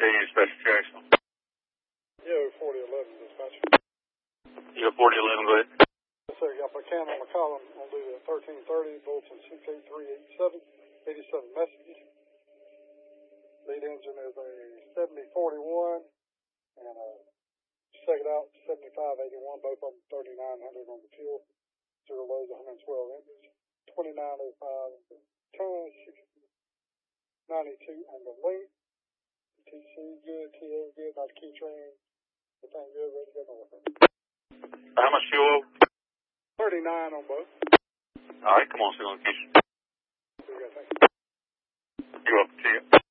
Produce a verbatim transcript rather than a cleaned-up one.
Union Special Jackson. Yo, forty eleven, dispatch. Yo, forty eleven, go ahead. Yes, sir. Got my can on the column. I'll do the thirteen thirty, Bolton six eight three eight seven, eighty-seven message. Lead engine is a seventy forty-one, and a second out seventy-five eighty-one, both of them thirty-nine hundred on the fuel. Zero lows one hundred twelve inches, twenty-nine oh five on the ton, sixty ninety-two on the length. T C good, T O good, not a key train. Everything good, ready to go north. How much fuel? thirty-nine on both. All right, come on, stay on location. See you guys. Thank you. You're welcome. See ya.